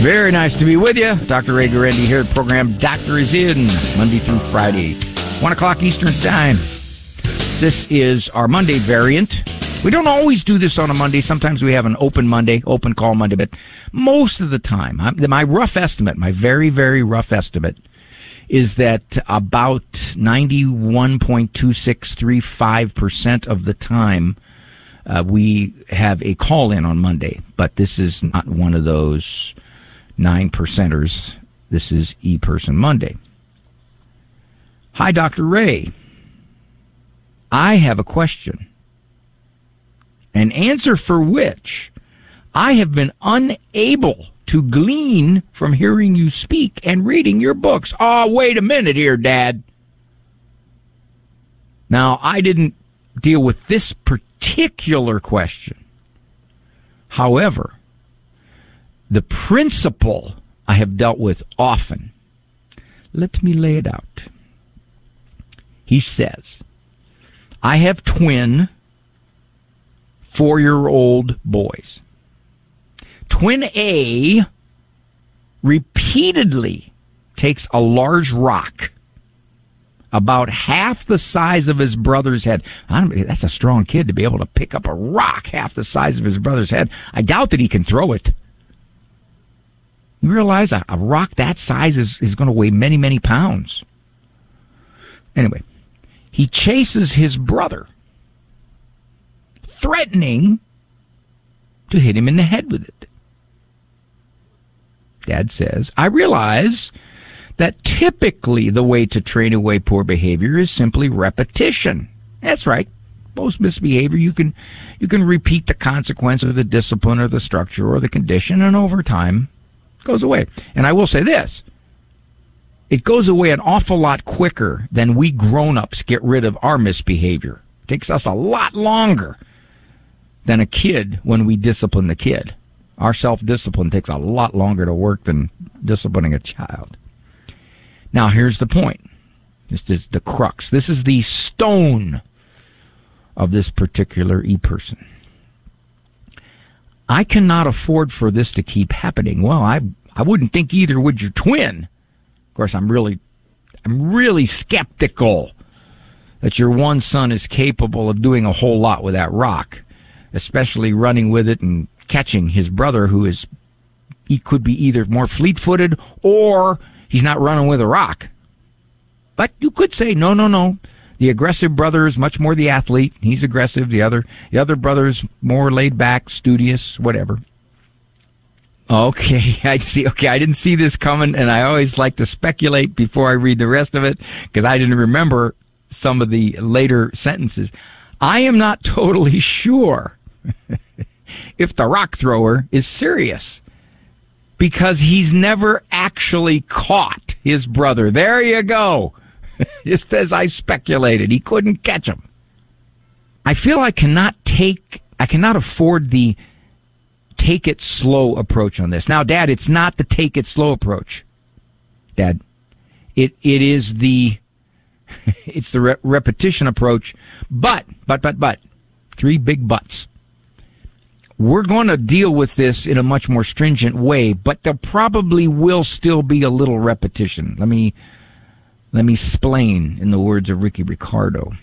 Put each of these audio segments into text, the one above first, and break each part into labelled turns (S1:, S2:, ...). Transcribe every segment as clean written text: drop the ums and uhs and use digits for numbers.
S1: Very nice to be with you. Dr. Ray Guarendi here. The program Doctor is In, Monday through Friday, 1 o'clock Eastern Time. This is our Monday variant. We don't always do this on a Monday. Sometimes we have an open Monday, open call Monday, but most of the time, my rough estimate, my very, very rough estimate, is that about 91.2635% of the time we have a call-in on Monday. But this is not one of those 9%ers. This is E-Person Monday. Hi, Dr. Ray. I have a question, an answer for which I have been unable to glean from hearing you speak and reading your books. Oh, wait a minute here, Dad. Now, I didn't deal with this particular question. However, the principle I have dealt with often. Let me lay it out. He says, I have twin 4-year-old boys. Twin A repeatedly takes a large rock about half the size of his brother's head. That's a strong kid to be able to pick up a rock half the size of his brother's head. I doubt that he can throw it. You realize a rock that size is going to weigh many, many pounds. Anyway, he chases his brother, threatening to hit him in the head with it. Dad says, I realize that typically the way to train away poor behavior is simply repetition. That's right. Most misbehavior, you can repeat the consequence of the discipline or the structure or the condition, and over time it goes away. And I will say this. It goes away an awful lot quicker than we grown-ups get rid of our misbehavior. It takes us a lot longer than a kid when we discipline the kid. Our self-discipline takes a lot longer to work than disciplining a child. Now, here's the point. This is the crux. This is the stone of this particular E-Person. I cannot afford for this to keep happening. Well, I wouldn't think either would your twin. Of course, I'm really skeptical that your one son is capable of doing a whole lot with that rock, especially running with it and catching his brother, he could be either more fleet-footed or he's not running with a rock. But you could say, no. The aggressive brother is much more the athlete. He's aggressive. The other brother's more laid back, studious, whatever. Okay, I see. Okay, I didn't see this coming, and I always like to speculate before I read the rest of it because I didn't remember some of the later sentences. I am not totally sure if the rock thrower is serious because he's never actually caught his brother. There you go. Just as I speculated, he couldn't catch him. I feel I cannot afford the take it slow approach on this. Now, Dad, it's not the take it slow approach. Dad, it is it's the repetition approach, but, 3 big buts. We're going to deal with this in a much more stringent way, but there probably will still be a little repetition. Let me explain in the words of Ricky Ricardo.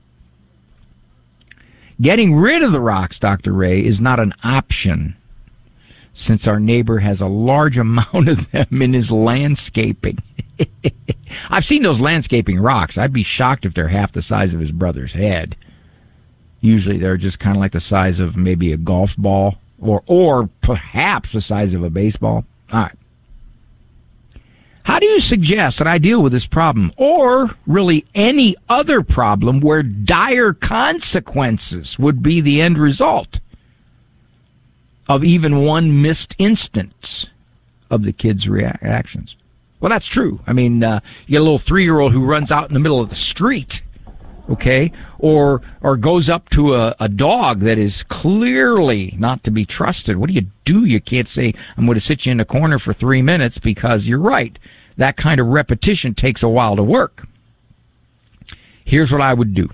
S1: Getting rid of the rocks, Dr. Ray, is not an option since our neighbor has a large amount of them in his landscaping. I've seen those landscaping rocks. I'd be shocked if they're half the size of his brother's head. Usually they're just kind of like the size of maybe a golf ball or perhaps the size of a baseball. All right. How do you suggest that I deal with this problem or really any other problem where dire consequences would be the end result of even one missed instance of the kid's reactions? Well, that's true. I mean, you get a little 3-year-old who runs out in the middle of the street, okay, or goes up to a dog that is clearly not to be trusted. What do? You can't say, I'm going to sit you in a corner for 3 minutes because you're right. That kind of repetition takes a while to work. Here's what I would do.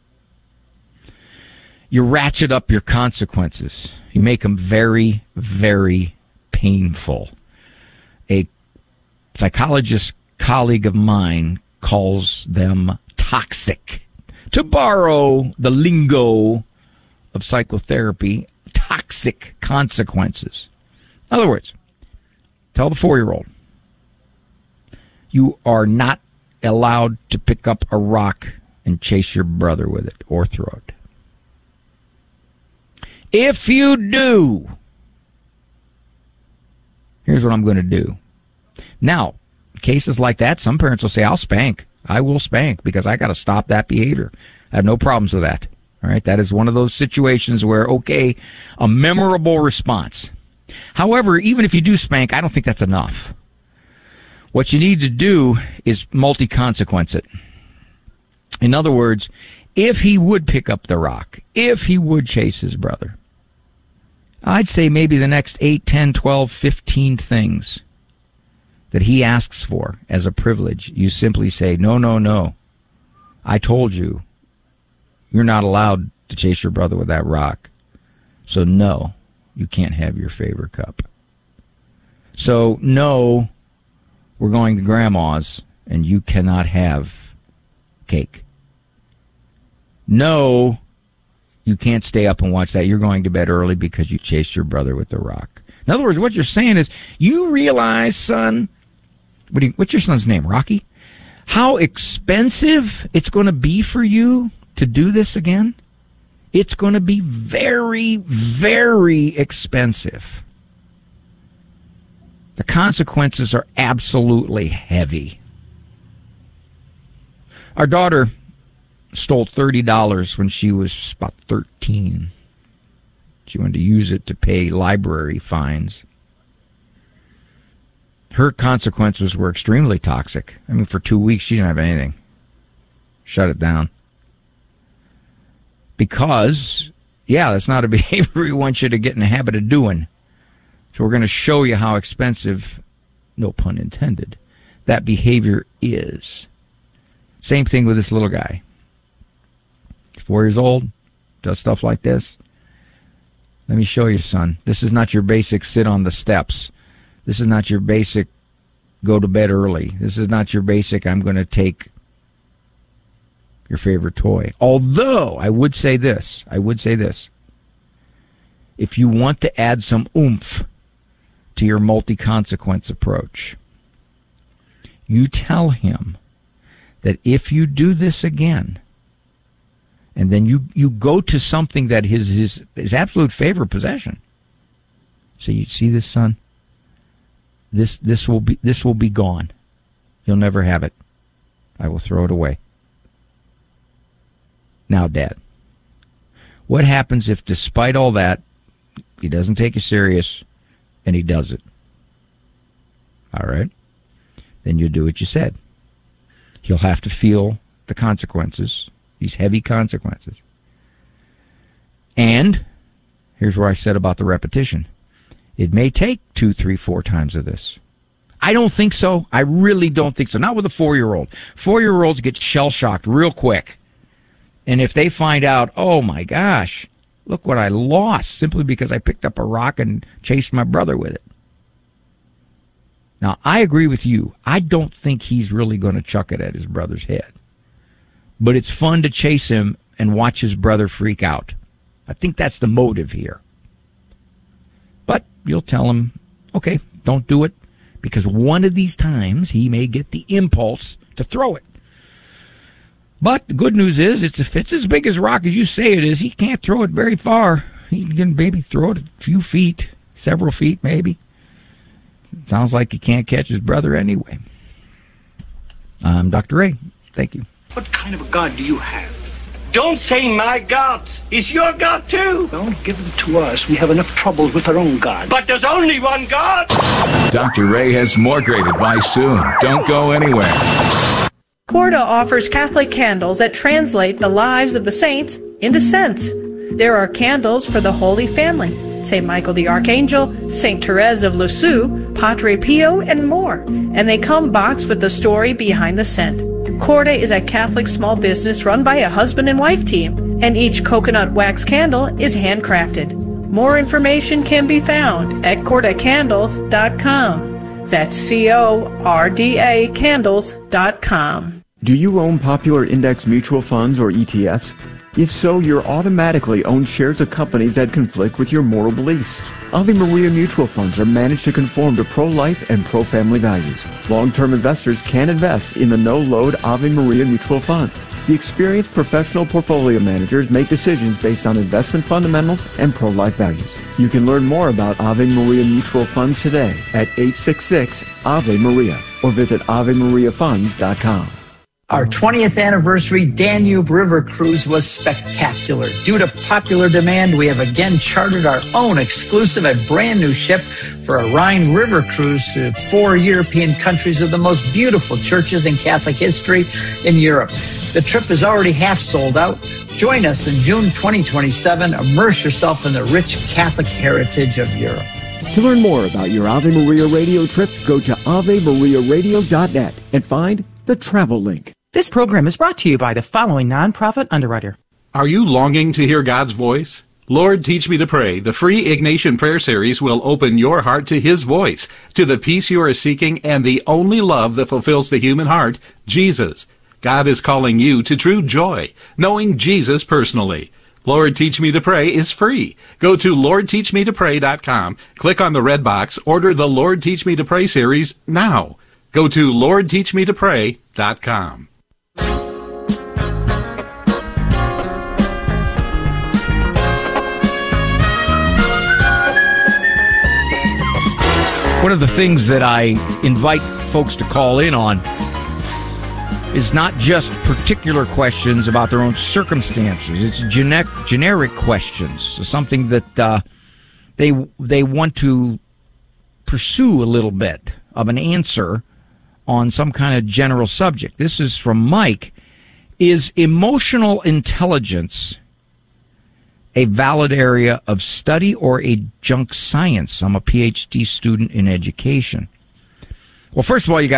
S1: You ratchet up your consequences. You make them very, very painful. psychologist colleague of mine calls them toxic. To borrow the lingo of psychotherapy, toxic consequences. In other words, tell the 4-year-old, you are not allowed to pick up a rock and chase your brother with it or throw it. If you do, here's what I'm going to do. Now, cases like that, some parents will say, I'll spank. I will spank because I got to stop that behavior. I have no problems with that. All right. That is one of those situations where, okay, a memorable response. However, even if you do spank, I don't think that's enough. What you need to do is multi-consequence it. In other words, if he would pick up the rock, if he would chase his brother, I'd say maybe the next 8, 10, 12, 15 things that he asks for as a privilege, you simply say, no, no, no. I told you, you're not allowed to chase your brother with that rock. So no, you can't have your favorite cup. So no, we're going to grandma's and you cannot have cake. No, you can't stay up and watch that. You're going to bed early because you chased your brother with the rock. In other words, what you're saying is, you realize, son, what's your son's name, Rocky? How expensive it's going to be for you to do this again? It's going to be very, very expensive. The consequences are absolutely heavy. Our daughter stole $30 when she was about 13. She wanted to use it to pay library fines. Her consequences were extremely toxic. I mean, for 2 weeks, she didn't have anything. Shut it down. Because, yeah, that's not a behavior we want you to get in the habit of doing. So we're going to show you how expensive, no pun intended, that behavior is. Same thing with this little guy. He's 4 years old, does stuff like this. Let me show you, son. This is not your basic sit on the steps. This is not your basic go to bed early. This is not your basic I'm going to take your favorite toy. Although, I would say this. If you want to add some oomph to your multi-consequence approach, you tell him that if you do this again, and then you go to something that his absolute favorite possession. So you see this, son? This will be gone. You'll never have it. I will throw it away. Now, Dad, what happens if despite all that, he doesn't take you serious and he does it? All right. Then you do what you said. He'll have to feel the consequences, these heavy consequences. And here's where I said about the repetition. It may take 2, 3, 4 times of this. I don't think so. I really don't think so. Not with a 4-year-old. 4-year-olds get shell-shocked real quick. And if they find out, oh my gosh, look what I lost simply because I picked up a rock and chased my brother with it. Now, I agree with you. I don't think he's really going to chuck it at his brother's head. But it's fun to chase him and watch his brother freak out. I think that's the motive here. But you'll tell him, okay, don't do it, because one of these times he may get the impulse to throw it. But the good news is, if it's as big as rock as you say it is, he can't throw it very far. He can maybe throw it a few feet, several feet maybe. It sounds like he can't catch his brother anyway. I'm Dr. Ray. Thank you.
S2: What kind of a God do you have?
S3: Don't say my God. He's your God too.
S2: Well, give him to us. We have enough troubles with our own God.
S3: But there's only one God.
S4: Dr. Ray has more great advice soon. Don't go anywhere.
S5: Corda offers Catholic candles that translate the lives of the saints into scents. There are candles for the Holy Family, St. Michael the Archangel, St. Therese of Lisieux, Padre Pio, and more. And they come boxed with the story behind the scent. Corda is a Catholic small business run by a husband and wife team, and each coconut wax candle is handcrafted. More information can be found at cordacandles.com. That's CORDA candles.com.
S6: Do you own popular index mutual funds or ETFs? If so, you're automatically owned shares of companies that conflict with your moral beliefs. Ave Maria mutual funds are managed to conform to pro-life and pro-family values. Long-term investors can invest in the no-load Ave Maria mutual funds. The experienced professional portfolio managers make decisions based on investment fundamentals and pro-life values. You can learn more about Ave Maria mutual funds today at 866-AVE-MARIA or visit AveMariaFunds.com.
S7: Our 20th anniversary Danube River Cruise was spectacular. Due to popular demand, we have again chartered our own exclusive and brand new ship for a Rhine River Cruise to 4 European countries with the most beautiful churches in Catholic history in Europe. The trip is already half sold out. Join us in June 2027. Immerse yourself in the rich Catholic heritage of Europe.
S6: To learn more about your Ave Maria radio trip, go to AveMariaRadio.net and find the travel link.
S8: This program is brought to you by the following nonprofit underwriter.
S9: Are you longing to hear God's voice? Lord, Teach Me to Pray, the free Ignatian Prayer Series will open your heart to His voice, to the peace you are seeking, and the only love that fulfills the human heart, Jesus. God is calling you to true joy, knowing Jesus personally. Lord, Teach Me to Pray is free. Go to LordTeachMeToPray.com, click on the red box, order the Lord, Teach Me to Pray series now. Go to LordTeachMeToPray.com.
S1: One of the things that I invite folks to call in on is not just particular questions about their own circumstances. It's generic questions, something that they want to pursue a little bit of an answer on some kind of general subject. This is from Mike. Is emotional intelligence a valid area of study or a junk science? I'm a PhD student in education. Well, first of all, you got